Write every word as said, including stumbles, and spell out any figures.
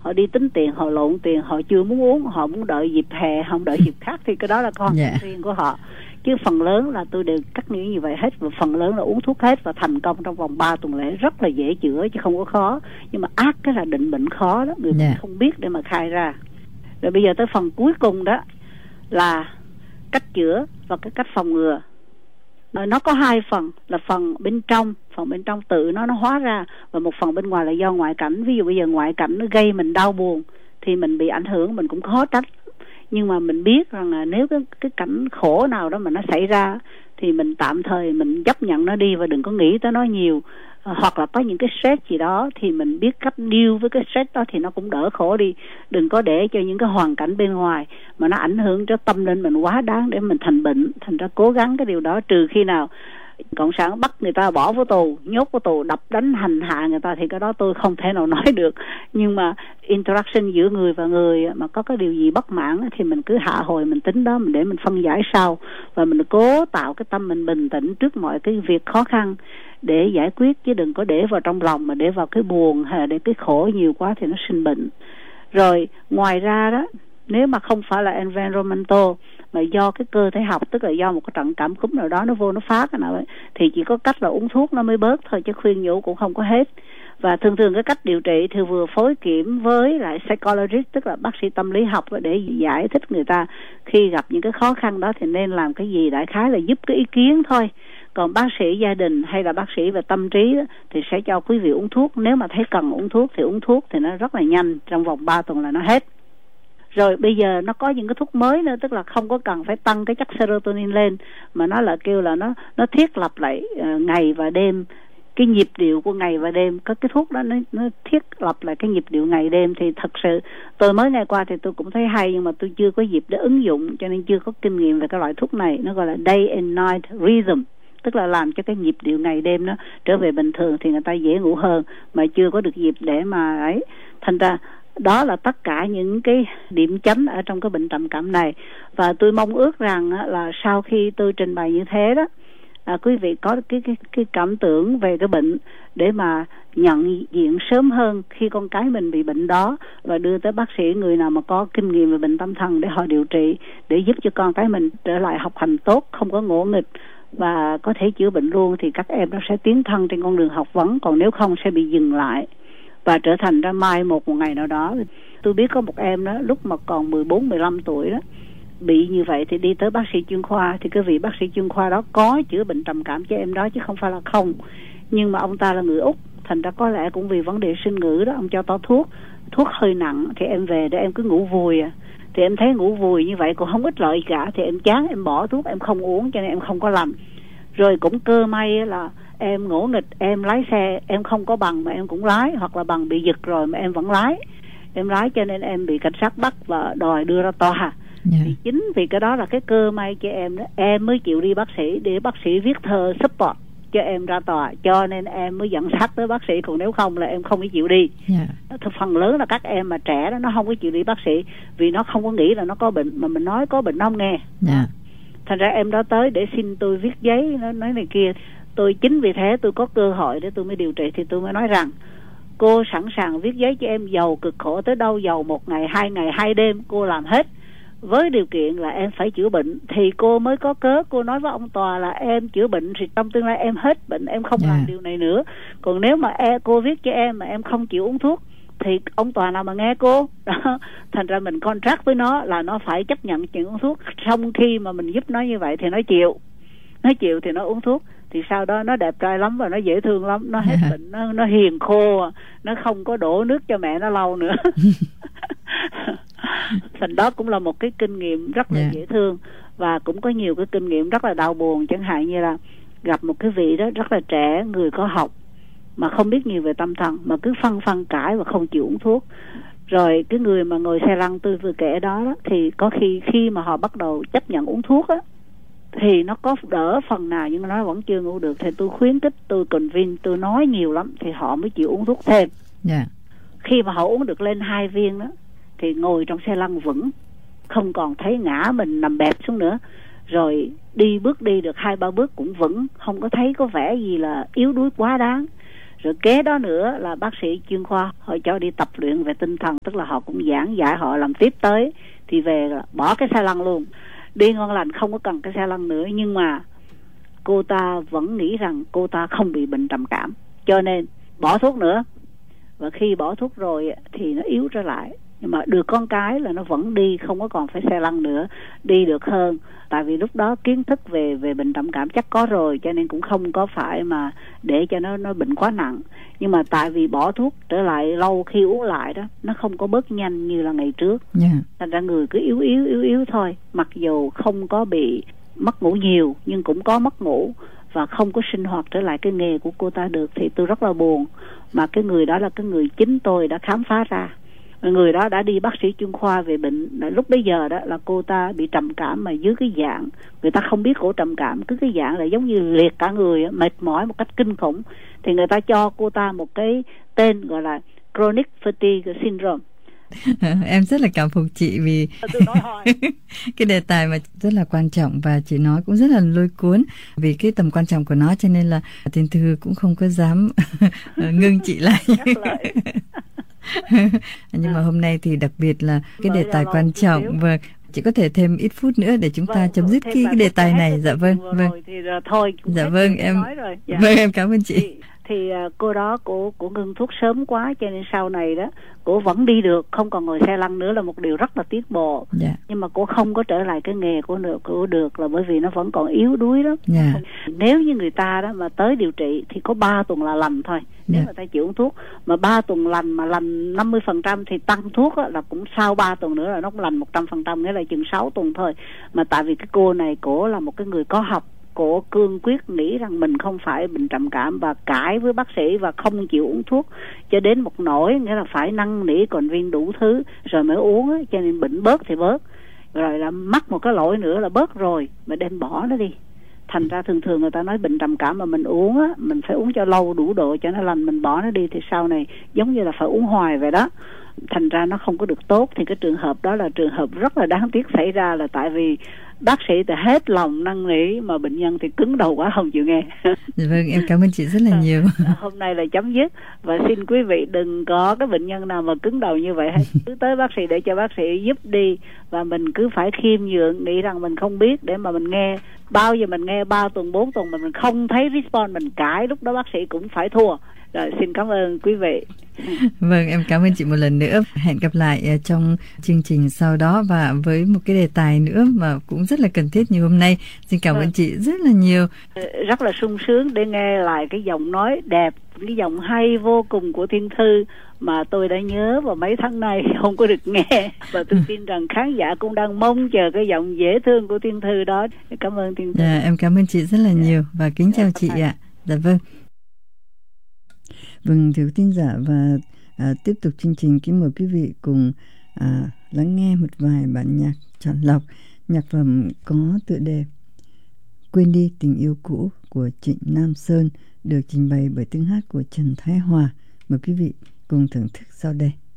họ đi tính tiền, họ lộn tiền, họ chưa muốn uống, họ muốn đợi dịp hè, không đợi dịp khác thì cái đó là con yeah. riêng của họ. Chứ phần lớn là tôi đều cắt nghĩa như vậy hết, và phần lớn là uống thuốc hết và thành công trong vòng ba tuần lễ, rất là dễ chữa chứ không có khó. Nhưng mà ác cái là định bệnh khó đó, người yeah. không biết để mà khai ra. Rồi bây giờ tới phần cuối cùng đó là cách chữa và cái cách phòng ngừa. Nó có hai phần, là phần bên trong, phần bên trong tự nó nó hóa ra, và một phần bên ngoài là do ngoại cảnh. Ví dụ bây giờ ngoại cảnh nó gây mình đau buồn thì mình bị ảnh hưởng, mình cũng khó trách. Nhưng mà mình biết rằng là nếu cái, cái cảnh khổ nào đó mà nó xảy ra thì mình tạm thời mình chấp nhận nó đi và đừng có nghĩ tới nó nhiều. Hoặc là có những cái stress gì đó thì mình biết cách deal với cái stress đó thì nó cũng đỡ khổ đi. Đừng có để cho những cái hoàn cảnh bên ngoài mà nó ảnh hưởng cho tâm linh mình quá đáng để mình thành bệnh. Thành ra cố gắng cái điều đó, trừ khi nào Cộng sản bắt người ta bỏ vào tù, nhốt vào tù, đập đánh hành hạ người ta thì cái đó tôi không thể nào nói được. Nhưng mà interaction giữa người và người mà có cái điều gì bất mãn thì mình cứ hạ hồi, mình tính đó, mình để mình phân giải sau, và mình cố tạo cái tâm mình bình tĩnh trước mọi cái việc khó khăn để giải quyết, chứ đừng có để vào trong lòng mà để vào cái buồn hay là để cái khổ nhiều quá thì nó sinh bệnh. Rồi ngoài ra đó, nếu mà không phải là environmental mà do cái cơ thể học, tức là do một cái trận cảm cúm nào đó nó vô nó phá cái nào ấy, thì chỉ có cách là uống thuốc nó mới bớt thôi, chứ khuyên nhủ cũng không có hết. Và thường thường cái cách điều trị thì vừa phối kiểm với lại psychologist, tức là bác sĩ tâm lý học, để giải thích người ta khi gặp những cái khó khăn đó thì nên làm cái gì, đại khái là giúp cái ý kiến thôi. Còn bác sĩ gia đình hay là bác sĩ về tâm trí đó, thì sẽ cho quý vị uống thuốc. Nếu mà thấy cần uống thuốc thì uống thuốc, thì nó rất là nhanh, trong vòng ba tuần là nó hết. Rồi bây giờ nó có những cái thuốc mới nữa, tức là không có cần phải tăng cái chất serotonin lên, mà nó là kêu là nó nó thiết lập lại uh, ngày và đêm, cái nhịp điệu của ngày và đêm. Có cái thuốc đó nó, nó thiết lập lại cái nhịp điệu ngày đêm. Thì thật sự tôi mới nghe qua thì tôi cũng thấy hay, nhưng mà tôi chưa có dịp để ứng dụng, cho nên chưa có kinh nghiệm về cái loại thuốc này. Nó gọi là day and night rhythm, tức là làm cho cái nhịp điệu ngày đêm nó trở về bình thường thì người ta dễ ngủ hơn, mà chưa có được dịp để mà ấy. Thành ra đó là tất cả những cái điểm chấm ở trong cái bệnh trầm cảm này. Và tôi mong ước rằng là sau khi tôi trình bày như thế đó, à, quý vị có cái, cái, cái cảm tưởng về cái bệnh để mà nhận diện sớm hơn khi con cái mình bị bệnh đó, và đưa tới bác sĩ, người nào mà có kinh nghiệm về bệnh tâm thần để họ điều trị, để giúp cho con cái mình trở lại học hành tốt, không có ngỗ nghịch và có thể chữa bệnh luôn, thì các em nó sẽ tiến thân trên con đường học vấn. Còn nếu không sẽ bị dừng lại và trở thành ra mai một một ngày nào đó. Tôi biết có một em đó, lúc mà còn mười bốn mười lăm tuổi đó, bị như vậy thì đi tới bác sĩ chuyên khoa, thì cái vị bác sĩ chuyên khoa đó có chữa bệnh trầm cảm cho em đó chứ không phải là không. Nhưng mà ông ta là người Úc, thành ra có lẽ cũng vì vấn đề sinh ngữ đó, ông cho to thuốc thuốc hơi nặng, thì em về để em cứ ngủ vùi à. Thì em thấy ngủ vùi như vậy cũng không ích lợi cả, thì em chán, em bỏ thuốc, em không uống, cho nên em không có làm. Rồi cũng cơ may là em ngỗ nghịch, em lái xe, em không có bằng mà em cũng lái, hoặc là bằng bị giật rồi mà em vẫn lái. Em lái cho nên em bị cảnh sát bắt và đòi đưa ra tòa. Yeah. Thì chính vì cái đó là cái cơ may cho em đó, em mới chịu đi bác sĩ để bác sĩ viết thơ support cho em ra tòa, cho nên em mới dẫn sát tới bác sĩ. Còn nếu không là em không có chịu đi. Yeah. Phần lớn là các em mà trẻ đó, nó không có chịu đi bác sĩ vì nó không có nghĩ là nó có bệnh, mà mình nói có bệnh nó không nghe. Yeah. Thành ra em đó tới để xin tôi viết giấy, nó nói này kia. Tôi chính vì thế tôi có cơ hội để tôi mới điều trị, thì tôi mới nói rằng cô sẵn sàng viết giấy cho em, giàu cực khổ tới đâu, giàu một ngày, hai ngày, hai đêm, cô làm hết, với điều kiện là em phải chữa bệnh. Thì cô mới có cớ cô nói với ông tòa là em chữa bệnh thì trong tương lai em hết bệnh, em không yeah. làm điều này nữa. Còn nếu mà em, cô viết cho em mà em không chịu uống thuốc thì ông tòa nào mà nghe cô đó. Thành ra mình contract với nó là nó phải chấp nhận chuyện uống thuốc. Trong khi mà mình giúp nó như vậy thì nó chịu, nó chịu thì nó uống thuốc. Thì sau đó nó đẹp trai lắm và nó dễ thương lắm, nó hết yeah. bệnh, nó, nó hiền khô, nó không có đổ nước cho mẹ nó lau nữa. Thành đó cũng là một cái kinh nghiệm rất là yeah. dễ thương. Và cũng có nhiều cái kinh nghiệm rất là đau buồn, chẳng hạn như là gặp một cái vị đó rất là trẻ, người có học mà không biết nhiều về tâm thần, mà cứ phân phân cãi và không chịu uống thuốc. Rồi cái người mà ngồi xe lăn tôi vừa kể đó, đó thì có khi khi mà họ bắt đầu chấp nhận uống thuốc á, thì nó có đỡ phần nào nhưng nó vẫn chưa ngủ được. Thì tôi khuyến khích, tôi convince, tôi nói nhiều lắm thì họ mới chịu uống thuốc thêm. Yeah. Khi mà họ uống được lên hai viên đó thì ngồi trong xe lăn vững, không còn thấy ngã mình nằm bẹp xuống nữa. Rồi đi bước đi được hai ba bước cũng vững, không có thấy có vẻ gì là yếu đuối quá đáng. Rồi kế đó nữa là bác sĩ chuyên khoa họ cho đi tập luyện về tinh thần, tức là họ cũng giảng dạy họ làm tiếp tới, thì về là bỏ cái xe lăn luôn, đi ngon lành không có cần cái xe lăn nữa. Nhưng mà cô ta vẫn nghĩ rằng cô ta không bị bệnh trầm cảm, cho nên bỏ thuốc nữa. Và khi bỏ thuốc rồi thì nó yếu trở lại, nhưng mà được con cái là nó vẫn đi, không có còn phải xe lăn nữa, đi được hơn. Tại vì lúc đó kiến thức về về bệnh trầm cảm chắc có rồi, cho nên cũng không có phải mà để cho nó nó bệnh quá nặng. Nhưng mà tại vì bỏ thuốc trở lại lâu, khi uống lại đó nó không có bớt nhanh như là ngày trước. Yeah. Thành ra người cứ yếu yếu yếu yếu thôi, mặc dù không có bị mất ngủ nhiều nhưng cũng có mất ngủ và không có sinh hoạt trở lại cái nghề của cô ta được. Thì tôi rất là buồn, mà cái người đó là cái người chính tôi đã khám phá ra. Người đó đã đi bác sĩ chuyên khoa về bệnh. Lúc bấy giờ đó là cô ta bị trầm cảm, mà dưới cái dạng người ta không biết cổ trầm cảm, cứ cái dạng là giống như liệt cả người, mệt mỏi một cách kinh khủng. Thì người ta cho cô ta một cái tên gọi là chronic fatigue syndrome. Em rất là cảm phục chị vì cái đề tài mà rất là quan trọng, và chị nói cũng rất là lôi cuốn vì cái tầm quan trọng của nó, cho nên là Thiên Thư cũng không có dám ngưng chị lại. Nhưng mà hôm nay thì đặc biệt là cái đề tài quan trọng, và chị có thể thêm ít phút nữa để chúng ta chấm dứt cái, cái đề tài này. Dạ vâng, vâng. Thì thôi. Dạ vâng, em. Dạ. Vâng, em cảm ơn chị. Thì, thì cô đó cô cô ngưng thuốc sớm quá, cho nên sau này đó cô vẫn đi được, không còn ngồi xe lăn nữa, là một điều rất là tiếc bồ. Yeah. Nhưng mà cô không có trở lại cái nghề của được cô được là bởi vì nó vẫn còn yếu đuối đó. Yeah. Nếu như người ta đó mà tới điều trị thì có ba tuần là lành thôi. Nếu yeah. người ta chịu uống thuốc mà ba tuần lành, mà lành năm mươi phần trăm thì tăng thuốc đó, là cũng sau ba tuần nữa là nó cũng lành một trăm phần trăm, nghĩa là chừng sáu tuần thôi. Mà tại vì cái cô này cổ là một cái người có học, cô cương quyết nghĩ rằng mình không phải bệnh trầm cảm và cãi với bác sĩ và không chịu uống thuốc cho đến một nỗi, nghĩa là phải năn nỉ còn viên đủ thứ rồi mới uống ấy. Cho nên bệnh bớt thì bớt, rồi là mắc một cái lỗi nữa là bớt rồi mà đem bỏ nó đi. Thành ra thường thường người ta nói bệnh trầm cảm mà mình uống á, mình phải uống cho lâu đủ độ cho nó lành, mình bỏ nó đi thì sau này giống như là phải uống hoài vậy đó. Thành ra nó không có được tốt. Thì cái trường hợp đó là trường hợp rất là đáng tiếc xảy ra, là tại vì bác sĩ thì hết lòng năn nỉ mà bệnh nhân thì cứng đầu quá không chịu nghe. Vâng, em cảm ơn chị rất là nhiều. Hôm nay là chấm dứt, và xin quý vị đừng có cái bệnh nhân nào mà cứng đầu như vậy hết. Cứ tới bác sĩ để cho bác sĩ giúp đi, và mình cứ phải khiêm nhường, nghĩ rằng mình không biết để mà mình nghe. Bao giờ mình nghe ba tuần bốn tuần mà mình không thấy response, mình cãi, lúc đó bác sĩ cũng phải thua. Rồi, xin cảm ơn quý vị. Vâng, em cảm ơn chị một lần nữa. Hẹn gặp lại trong chương trình sau đó, và với một cái đề tài nữa mà cũng rất là cần thiết như hôm nay. Xin cảm vâng. ơn chị rất là nhiều. Rất là sung sướng để nghe lại cái giọng nói đẹp, cái giọng hay vô cùng của Thiên Thư mà tôi đã nhớ vào mấy tháng nay không có được nghe. Và tôi tin rằng khán giả cũng đang mong chờ cái giọng dễ thương của Thiên Thư đó. Cảm ơn Thiên Thư. Dạ, em cảm ơn chị rất là nhiều và kính chào chị ạ. Dạ vâng. Vâng, thưa tín giả, và à, tiếp tục chương trình, kính mời quý vị cùng à, lắng nghe một vài bản nhạc chọn lọc. Nhạc phẩm có tựa đề Quên đi tình yêu cũ của Trịnh Nam Sơn, được trình bày bởi tiếng hát của Trần Thái Hòa. Mời quý vị cùng thưởng thức sau đây.